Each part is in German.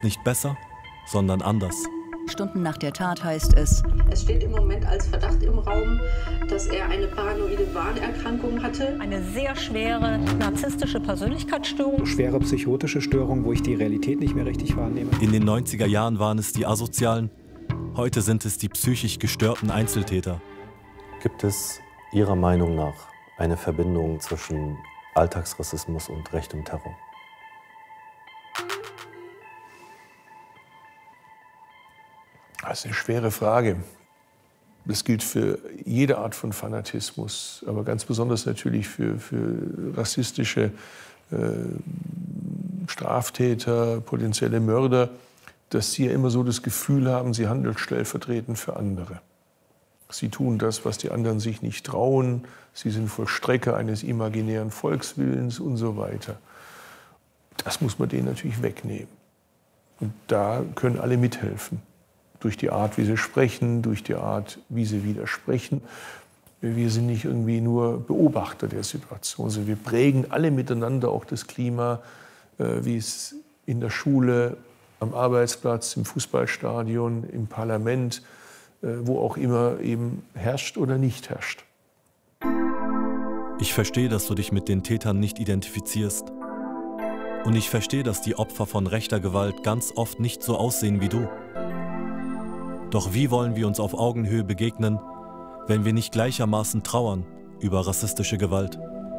Nicht besser, sondern anders. Stunden nach der Tat heißt es: Es steht im Moment als Verdacht im Raum, dass er eine paranoide Wahnerkrankung hatte. Eine sehr schwere narzisstische Persönlichkeitsstörung. Schwere psychotische Störung, wo ich die Realität nicht mehr richtig wahrnehme. In den 90er Jahren waren es die Asozialen, heute sind es die psychisch gestörten Einzeltäter. Gibt es Ihrer Meinung nach eine Verbindung zwischen Alltagsrassismus und rechtem Terror? Das ist eine schwere Frage. Das gilt für jede Art von Fanatismus, aber ganz besonders natürlich für rassistische Straftäter, potenzielle Mörder, dass sie ja immer so das Gefühl haben, sie handeln stellvertretend für andere. Sie tun das, was die anderen sich nicht trauen. Sie sind Vollstrecker eines imaginären Volkswillens und so weiter. Das muss man denen natürlich wegnehmen. Und da können alle mithelfen. Durch die Art, wie sie sprechen, durch die Art, wie sie widersprechen. Wir sind nicht irgendwie nur Beobachter der Situation, sondern wir prägen alle miteinander auch das Klima, wie es in der Schule, am Arbeitsplatz, im Fußballstadion, im Parlament, wo auch immer eben herrscht oder nicht herrscht. Ich verstehe, dass du dich mit den Tätern nicht identifizierst. Und ich verstehe, dass die Opfer von rechter Gewalt ganz oft nicht so aussehen wie du. Doch wie wollen wir uns auf Augenhöhe begegnen, wenn wir nicht gleichermaßen trauern über rassistische Gewalt?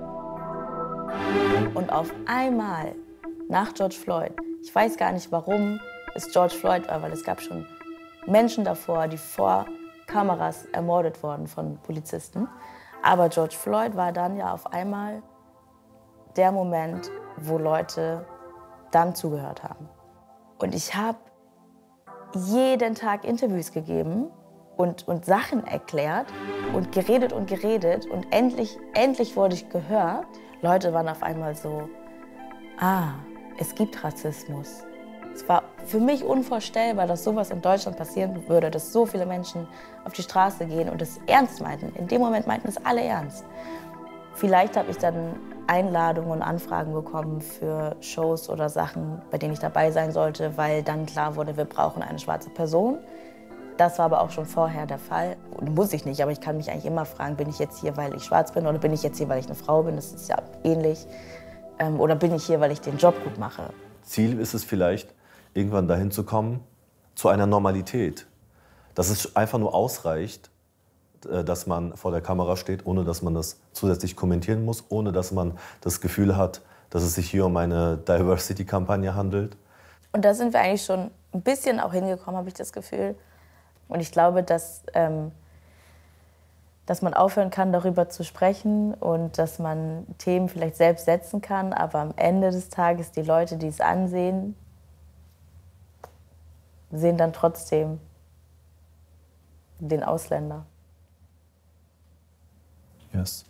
Und auf einmal, nach George Floyd, ich weiß gar nicht, warum es George Floyd war, weil es gab schon Menschen davor, die vor Kameras ermordet wurden von Polizisten. Aber George Floyd war dann ja auf einmal der Moment, wo Leute dann zugehört haben. Und ich habe jeden Tag Interviews gegeben und Sachen erklärt und geredet und endlich wurde ich gehört. Leute waren auf einmal so, es gibt Rassismus. Es war für mich unvorstellbar, dass sowas in Deutschland passieren würde, dass so viele Menschen auf die Straße gehen und es ernst meinten. In dem Moment meinten es alle ernst. Vielleicht habe ich dann Einladungen und Anfragen bekommen für Shows oder Sachen, bei denen ich dabei sein sollte, weil dann klar wurde, wir brauchen eine schwarze Person. Das war aber auch schon vorher der Fall. Und muss ich nicht, aber ich kann mich eigentlich immer fragen, bin ich jetzt hier, weil ich schwarz bin oder bin ich jetzt hier, weil ich eine Frau bin? Das ist ja ähnlich. Oder bin ich hier, weil ich den Job gut mache? Ziel ist es vielleicht, irgendwann dahin zu kommen, zu einer Normalität. Dass es einfach nur ausreicht, dass man vor der Kamera steht, ohne dass man das zusätzlich kommentieren muss, ohne dass man das Gefühl hat, dass es sich hier um eine Diversity-Kampagne handelt. Und da sind wir eigentlich schon ein bisschen auch hingekommen, habe ich das Gefühl. Und ich glaube, dass man aufhören kann, darüber zu sprechen und dass man Themen vielleicht selbst setzen kann, aber am Ende des Tages die Leute, die es ansehen, sehen dann trotzdem den Ausländer. Yes.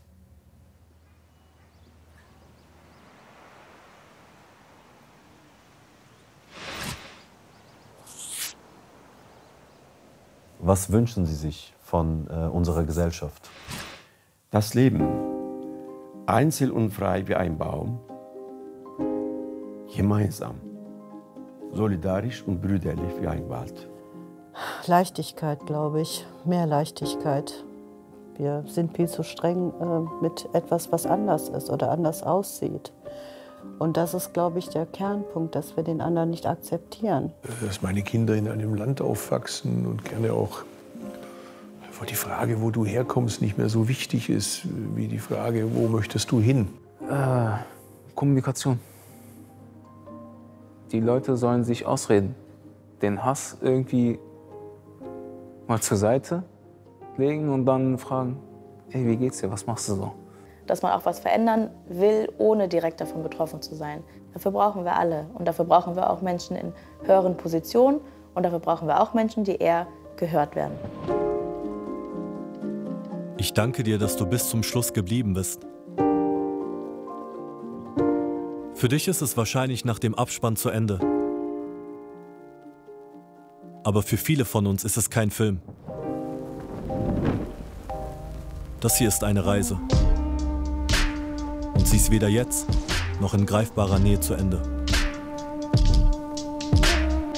Was wünschen Sie sich von unserer Gesellschaft? Das Leben, einzeln und frei wie ein Baum, gemeinsam, solidarisch und brüderlich wie ein Wald. Leichtigkeit, glaube ich, mehr Leichtigkeit. Wir sind viel zu streng mit etwas, was anders ist oder anders aussieht. Und das ist, glaube ich, der Kernpunkt, dass wir den anderen nicht akzeptieren. Dass meine Kinder in einem Land aufwachsen und gerne auch wo die Frage, wo du herkommst, nicht mehr so wichtig ist, wie die Frage, wo möchtest du hin? Kommunikation. Die Leute sollen sich ausreden. Den Hass irgendwie mal zur Seite legen und dann fragen, hey, wie geht's dir, was machst du so? Dass man auch was verändern will, ohne direkt davon betroffen zu sein. Dafür brauchen wir alle. Und dafür brauchen wir auch Menschen in höheren Positionen. Und dafür brauchen wir auch Menschen, die eher gehört werden. Ich danke dir, dass du bis zum Schluss geblieben bist. Für dich ist es wahrscheinlich nach dem Abspann zu Ende. Aber für viele von uns ist es kein Film. Das hier ist eine Reise. Und sie ist weder jetzt noch in greifbarer Nähe zu Ende.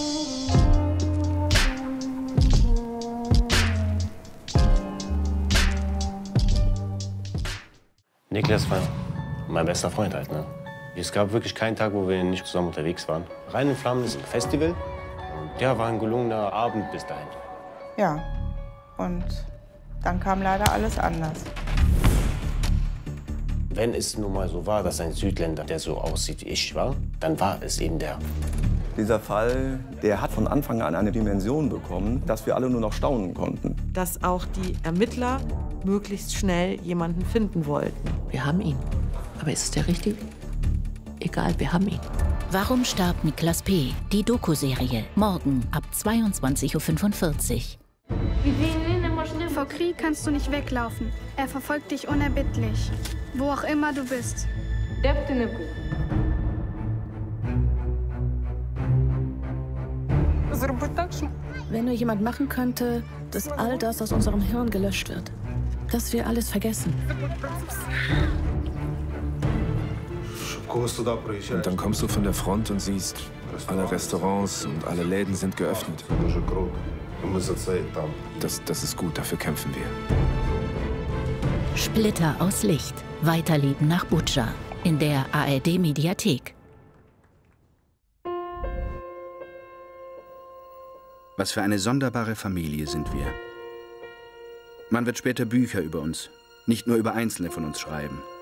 Niklas war mein bester Freund halt, ne? Es gab wirklich keinen Tag, wo wir nicht zusammen unterwegs waren. Rhein in Flammen ist ein Festival. Und ja, war ein gelungener Abend bis dahin. Ja, und dann kam leider alles anders. Wenn es nun mal so war, dass ein Südländer, der so aussieht wie ich war, dann war es eben der. Dieser Fall, der hat von Anfang an eine Dimension bekommen, dass wir alle nur noch staunen konnten. Dass auch die Ermittler möglichst schnell jemanden finden wollten. Wir haben ihn. Aber ist es der Richtige? Egal, wir haben ihn. Warum starb Niklas P.? Die Doku-Serie. Morgen ab 22:45 Uhr. Vor Krieg kannst du nicht weglaufen. Er verfolgt dich unerbittlich. Wo auch immer du bist. Wenn nur jemand machen könnte, dass all das aus unserem Hirn gelöscht wird. Dass wir alles vergessen. Und dann kommst du von der Front und siehst, alle Restaurants und alle Läden sind geöffnet. Das ist gut, dafür kämpfen wir. Splitter aus Licht. Weiterleben nach Butscha. In der ARD-Mediathek. Was für eine sonderbare Familie sind wir. Man wird später Bücher über uns, nicht nur über Einzelne von uns schreiben.